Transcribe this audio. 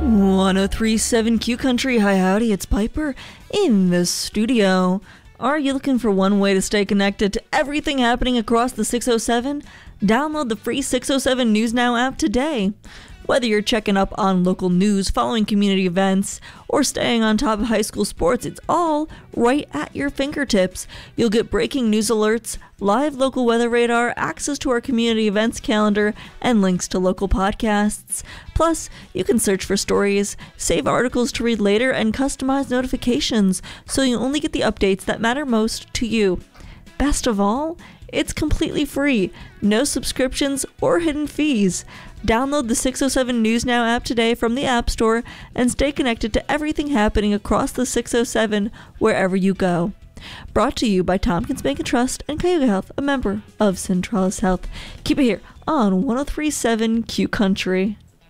1037 Q Country. Hi, howdy, it's Piper in the studio. Are you looking for one way to stay connected to everything happening across the 607? Download the free 607 News Now app today. Whether you're checking up on local news, following community events, or staying on top of high school sports, it's all right at your fingertips. You'll get breaking news alerts, live local weather radar, access to our community events calendar, and links to local podcasts. Plus, you can search for stories, save articles to read later, and customize notifications so you only get the updates that matter most to you. Best of all, it's completely free, no subscriptions or hidden fees. Download the 607 News Now app today from the App Store and stay connected to everything happening across the 607 wherever you go. Brought to you by Tompkins Bank and Trust and Cayuga Health, a member of Centralis Health. Keep it here on 1037 Q Country.